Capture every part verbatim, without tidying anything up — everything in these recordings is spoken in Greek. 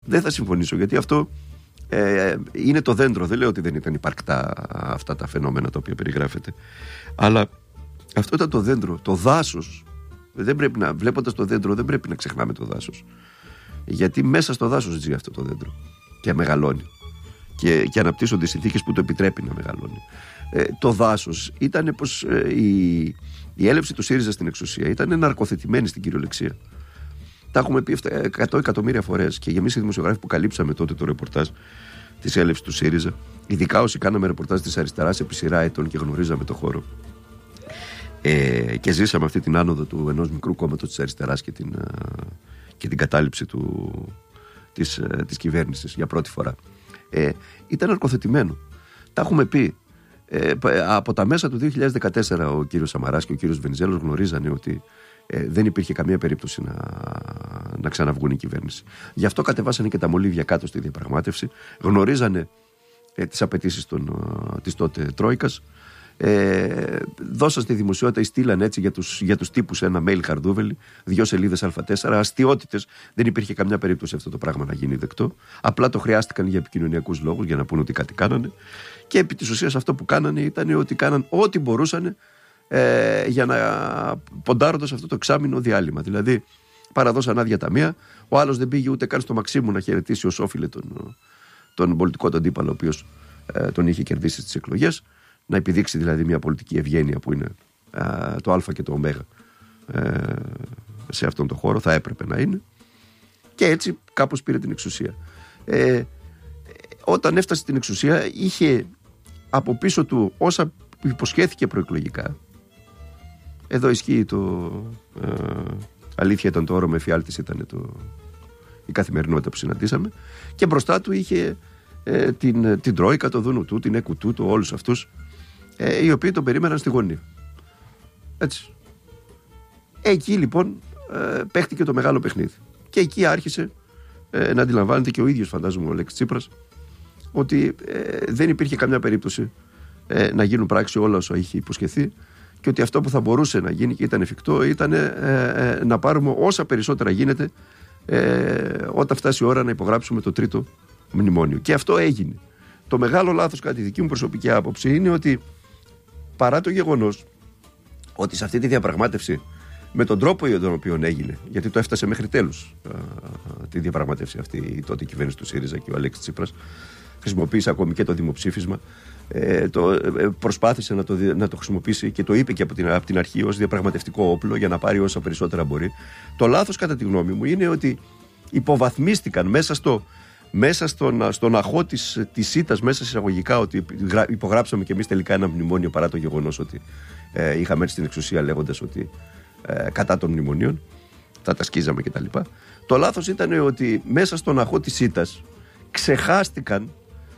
Δεν θα συμφωνήσω, γιατί αυτό ε, είναι το δέντρο. Δεν λέω ότι δεν ήταν υπαρκτά αυτά τα φαινόμενα τα οποία περιγράφεται. Αλλά αυτό ήταν το δέντρο, το δάσος. Δεν πρέπει να, βλέποντας το δέντρο, δεν πρέπει να ξεχνάμε το δάσος. Γιατί μέσα στο δάσος ζει αυτό το δέντρο και μεγαλώνει. Και, και αναπτύσσονται συνθήκες που το επιτρέπει να μεγαλώνει. Ε, το δάσος ήταν πως ε, η, η έλευση του ΣΥΡΙΖΑ στην εξουσία ήταν ναρκοθετημένη στην κυριολεξία. Τα έχουμε πει εκατό εκατομμύρια φορές, και εμείς οι δημοσιογράφοι που καλύψαμε τότε το ρεπορτάζ της έλευσης του ΣΥΡΙΖΑ, ειδικά όσοι κάναμε ρεπορτάζ της αριστεράς επί σειρά ετών και γνωρίζαμε το χώρο, ε, και ζήσαμε αυτή την άνοδο του ενός μικρού κόμματος της αριστεράς και την, και την κατάληψη του, της, της κυβέρνησης για πρώτη φορά. Ε, ήταν αρκοθετημένο. Τα έχουμε πει. Ε, από τα μέσα του δύο χιλιάδες δεκατέσσερα ο κύριος Σαμαράς και ο κύριος Βενιζέλος γνωρίζανε ότι ε, δεν υπήρχε καμία περίπτωση να, να ξαναβγούν η κυβέρνηση. Γι' αυτό κατεβάσανε και τα μολύβια κάτω στη διαπραγμάτευση. Γνωρίζανε ε, τις απαιτήσεις των, της τότε Τρόικας. Ε, δώσαν στη δημοσιότητα ή στείλαν έτσι για τους, για τους τύπους ένα mail χαρδούβελη, δύο σελίδες Α τέσσερα, αστιότητες. Δεν υπήρχε καμιά περίπτωση αυτό το πράγμα να γίνει δεκτό. Απλά το χρειάστηκαν για επικοινωνιακούς λόγους, για να πούνε ότι κάτι κάνανε. Και επί της ουσίας αυτό που κάνανε ήταν ότι κάναν ό,τι μπορούσαν ε, για να ποντάροντας αυτό το εξάμηνο διάλειμμα. Δηλαδή παραδώσαν άδεια ταμεία, ο άλλος δεν πήγε ούτε καν στο Μαξίμου να χαιρετήσει ως όφιλε τον, τον πολιτικό τον αντίπαλο, ο οποίος ε, τον είχε κερδίσει στις εκλογές. Να επιδείξει δηλαδή μια πολιτική ευγένεια που είναι α, το Α και το Ω ε, σε αυτόν τον χώρο, θα έπρεπε να είναι. Και έτσι κάπως πήρε την εξουσία. Ε, όταν έφτασε στην εξουσία είχε από πίσω του όσα υποσχέθηκε προεκλογικά. Εδώ ισχύει το ε, αλήθεια ήταν το όρο, με εφιάλτης ήταν το, η καθημερινότητα που συναντήσαμε, και μπροστά του είχε ε, την, την Τρόικα, το Δουνουτού, την Εκουτού, το όλους αυτούς, ε, οι οποίοι τον περίμεναν στη γωνία. Έτσι. Εκεί λοιπόν ε, παίχτηκε το μεγάλο παιχνίδι. Και εκεί άρχισε ε, να αντιλαμβάνεται και ο ίδιος, φαντάζομαι, ο Αλέξης Τσίπρας, ότι ε, δεν υπήρχε καμιά περίπτωση ε, να γίνουν πράξη όλα όσα είχε υποσχεθεί, και ότι αυτό που θα μπορούσε να γίνει και ήταν εφικτό ήταν ε, ε, να πάρουμε όσα περισσότερα γίνεται ε, όταν φτάσει η ώρα να υπογράψουμε το τρίτο μνημόνιο. Και αυτό έγινε. Το μεγάλο λάθος, κατά τη δική μου προσωπική άποψη, είναι ότι παρά το γεγονός ότι σε αυτή τη διαπραγμάτευση, με τον τρόπο για τον οποίο έγινε, γιατί το έφτασε μέχρι τέλους α, τη διαπραγμάτευση αυτή η τότε κυβέρνηση του ΣΥΡΙΖΑ και ο Αλέξης Τσίπρας, χρησιμοποίησε ακόμη και το δημοψήφισμα, ε, το, ε, προσπάθησε να το, να το χρησιμοποιήσει και το είπε και από την, από την αρχή ως διαπραγματευτικό όπλο για να πάρει όσα περισσότερα μπορεί. Το λάθος, κατά τη γνώμη μου, είναι ότι υποβαθμίστηκαν μέσα στο μέσα στον, στον αχώ της, της ΣΥΤΑς, μέσα εισαγωγικά, ότι υπογράψαμε και εμείς τελικά ένα μνημόνιο, παρά το γεγονός ότι ε, είχαμε έρθει στην εξουσία λέγοντας ότι ε, κατά των μνημονίων θα τα σκίζαμε κτλ. Το λάθος ήταν ότι μέσα στον αχώ της ΣΥΤΑς ξεχάστηκαν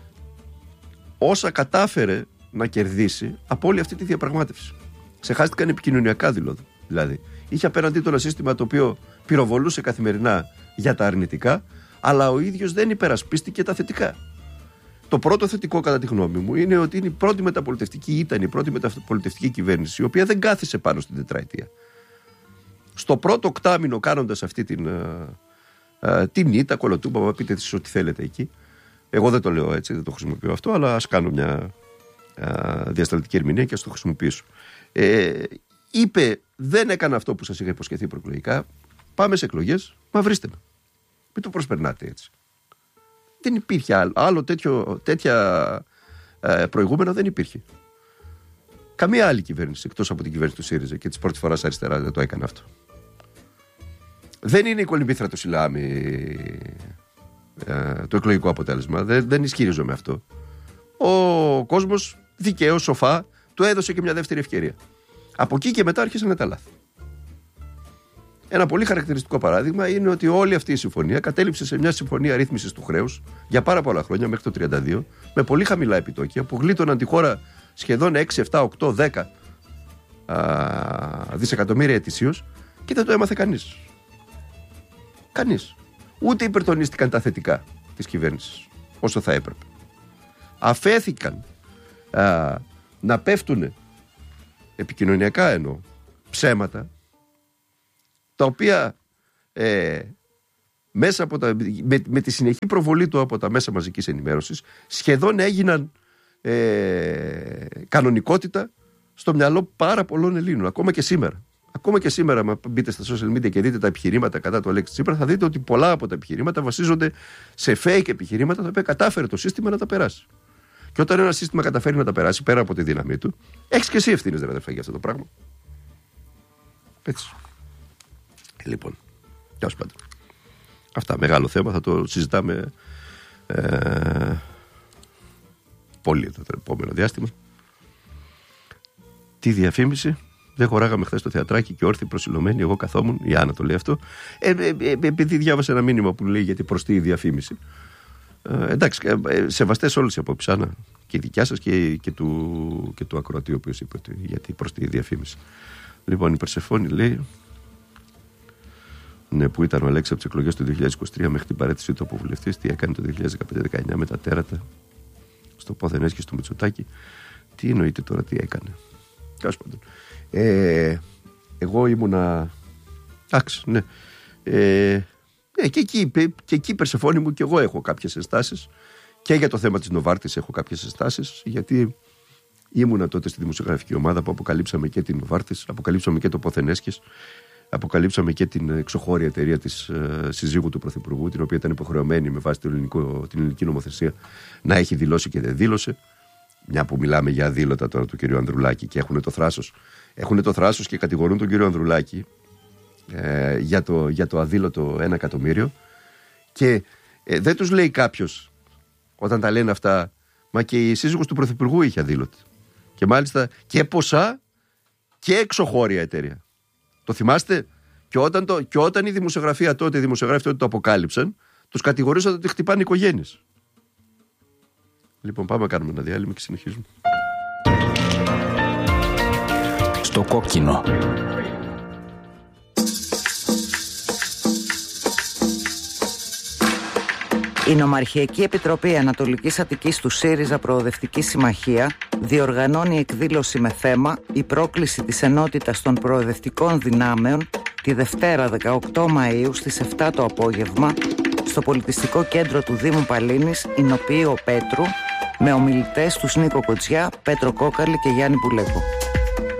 όσα κατάφερε να κερδίσει από όλη αυτή τη διαπραγμάτευση. Ξεχάστηκαν επικοινωνιακά δηλαδή. Είχε απέναντί του ένα σύστημα το οποίο πυροβολούσε καθημερινά για τα αρνητικά, αλλά ο ίδιος δεν υπερασπίστηκε τα θετικά. Το πρώτο θετικό, κατά τη γνώμη μου, είναι ότι είναι η πρώτη μεταπολιτευτική, ήταν η πρώτη μεταπολιτευτική κυβέρνηση, η οποία δεν κάθισε πάνω στην τετραετία. Στο πρώτο οκτάμηνο, κάνοντας αυτή την, uh, την ήττα, κολοτούμπα, πείτε εσείς ό,τι θέλετε εκεί. Εγώ δεν το λέω έτσι, δεν το χρησιμοποιώ αυτό, αλλά ας κάνω μια uh, διασταλτική ερμηνεία και ας το χρησιμοποιήσω. Ε, είπε, δεν έκανα αυτό που σας είχα υποσχεθεί προεκλογικά, πάμε σε εκλογές, μα βρίστε με. Μην το προσπερνάτε έτσι. Δεν υπήρχε άλλο, άλλο τέτοιο, τέτοια ε, προηγούμενα δεν υπήρχε. Καμία άλλη κυβέρνηση εκτός από την κυβέρνηση του ΣΥΡΙΖΑ και της πρώτης φοράς αριστερά δεν το έκανε αυτό. Δεν είναι η κολυμπήθρα του Σιλάμι ε, το εκλογικό αποτέλεσμα. Δεν, δεν ισχυρίζομαι αυτό. Ο κόσμος δικαίως, σοφά, του έδωσε και μια δεύτερη ευκαιρία. Από εκεί και μετά άρχισαν τα λάθη. Ένα πολύ χαρακτηριστικό παράδειγμα είναι ότι όλη αυτή η συμφωνία κατέληψε σε μια συμφωνία ρύθμισης του χρέους για πάρα πολλά χρόνια, μέχρι το τριάντα δύο, με πολύ χαμηλά επιτόκια, που γλίτωναν τη χώρα σχεδόν έξι, επτά, οκτώ, δέκα α, δισεκατομμύρια ετησίως, και δεν το έμαθε κανείς. Κανείς. Ούτε υπερτονίστηκαν τα θετικά της κυβέρνησης όσο θα έπρεπε. Αφέθηκαν α, να πέφτουν επικοινωνιακά εννοώ ψέματα, τα οποία ε, μέσα από τα, με, με τη συνεχή προβολή του από τα μέσα μαζικής ενημέρωσης, σχεδόν έγιναν ε, κανονικότητα στο μυαλό πάρα πολλών Ελλήνων, ακόμα και σήμερα. Ακόμα και σήμερα, αν μπείτε στα social media και δείτε τα επιχειρήματα κατά του Αλέξη Τσίπρα, θα δείτε ότι πολλά από τα επιχειρήματα βασίζονται σε fake επιχειρήματα τα οποία κατάφερε το σύστημα να τα περάσει. Και όταν ένα σύστημα καταφέρει να τα περάσει πέρα από τη δύναμή του, έχεις και εσύ ευθύνες, ρε αδερφέ, για αυτό το πράγμα. Έτσι. Λοιπόν, τέλος πάντων. Αυτά, μεγάλο θέμα, θα το συζητάμε ε, πολύ το επόμενο διάστημα. Τι διαφήμιση. Δεν χωράγαμε χθες στο θεατράκι και όρθιοι προσιλωμένοι. Εγώ καθόμουν, η Άννα το λέει αυτό. Ε, ε, ε, επειδή διάβασα ένα μήνυμα που λέει για την προστή διαφήμιση. Ε, εντάξει, ε, σεβαστές όλες οι απόψεις, Άννα. Και η δικιά σας και, και, του, και του ακροατή, ο οποίος είπε ότι για την προστή διαφήμιση. Λοιπόν, η Περσεφόνη λέει. Ναι, που ήταν ο Αλέξης από τις εκλογές του δύο χιλιάδες είκοσι τρία μέχρι την παρέτησή του από βουλευτής. Τι έκανε το δύο χιλιάδες δεκαπέντε δεκαεννιά με τα τέρατα στο Πόθενες και στο Μητσοτάκη. Τι εννοείται τώρα, τι έκανε. Τέλος πάντων. Ε, εγώ ήμουνα. Εντάξει, ναι. Ε, ε, και εκεί, και εκεί, Περσεφόνη μου, και εγώ έχω κάποιες ενστάσεις. Και για το θέμα της Νοβάρτης έχω κάποιες ενστάσεις. Γιατί ήμουνα τότε στη δημοσιογραφική ομάδα που αποκαλύψαμε και την Νοβάρτης, αποκαλύψαμε και το Ποθενέσκης, αποκαλύψαμε και την εξωχώρια εταιρεία της ε, συζύγου του Πρωθυπουργού, την οποία ήταν υποχρεωμένη με βάση την, ελληνικό, την ελληνική νομοθεσία να έχει δηλώσει και δεν δήλωσε. Μια που μιλάμε για αδήλωτα τώρα του κ. Ανδρουλάκη και έχουν το θράσος. Έχουν το θράσος και κατηγορούν τον κ. Ανδρουλάκη ε, για, το, για το αδήλωτο ένα εκατομμύριο. Και ε, δεν τους λέει κάποιος όταν τα λένε αυτά, μα και η σύζυγος του Πρωθυπουργού είχε αδήλωτη. Και μάλιστα και ποσά και εξωχώρια εταιρεία. Το θυμάστε? Και όταν, το, και όταν η δημοσιογραφία τότε, οι δημοσιογράφοι τότε το αποκάλυψαν, τους κατηγορήσαν ότι χτυπάνε οικογένειες. Λοιπόν, πάμε να κάνουμε ένα διάλειμμα και συνεχίζουμε. Στο κόκκινο. Η Νομαρχιακή Επιτροπή Ανατολικής Αττικής του ΣΥΡΙΖΑ Προοδευτική Συμμαχία διοργανώνει εκδήλωση με θέμα «Η πρόκληση της ενότητας των προοδευτικών δυνάμεων» τη Δευτέρα δεκαοκτώ Μαΐου στις επτά το απόγευμα στο Πολιτιστικό Κέντρο του Δήμου Παλίνης, Ηνοποιείο Πέτρου, με ομιλητές τους Νίκο Κοτσιά, Πέτρο Κόκαλη και Γιάννη Πουλέκο.